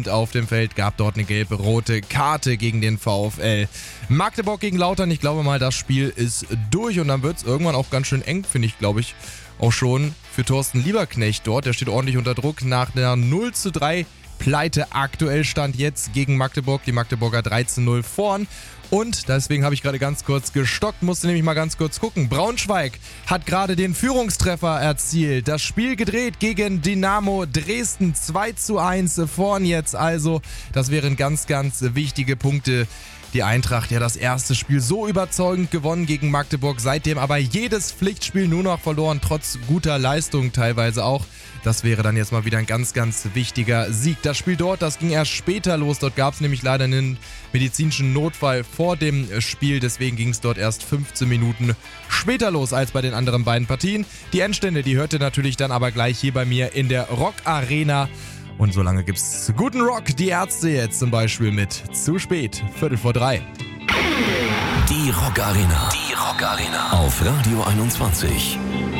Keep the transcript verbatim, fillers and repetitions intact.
und auf dem Feld gab dort eine gelbe-rote Karte gegen den VfL. Magdeburg gegen Lautern, ich glaube mal, das Spiel ist durch und dann wird es irgendwann auch ganz schön eng, finde ich, glaube ich, auch schon für Thorsten Lieberknecht dort. Der steht ordentlich unter Druck nach der null zu drei Pleite. Aktuell stand jetzt gegen Magdeburg, die Magdeburger drei zu null vorn. Und deswegen habe ich gerade ganz kurz gestockt, musste nämlich mal ganz kurz gucken. Braunschweig hat gerade den Führungstreffer erzielt. Das Spiel gedreht gegen Dynamo Dresden zwei zu eins vorn jetzt. Also das wären ganz, ganz wichtige Punkte. Die Eintracht ja das erste Spiel so überzeugend gewonnen gegen Magdeburg, seitdem aber jedes Pflichtspiel nur noch verloren, trotz guter Leistung teilweise auch. Das wäre dann jetzt mal wieder ein ganz, ganz wichtiger Sieg. Das Spiel dort, das ging erst später los. Dort gab es nämlich leider einen medizinischen Notfall vor dem Spiel. Deswegen ging es dort erst fünfzehn Minuten später los als bei den anderen beiden Partien. Die Endstände, die hört ihr natürlich dann aber gleich hier bei mir in der Rock Arena. Und solange gibt's guten Rock, die Ärzte jetzt zum Beispiel mit Zu spät, Viertel vor drei. Die Rock Arena. Die Rock Arena. Auf Radio einundzwanzig.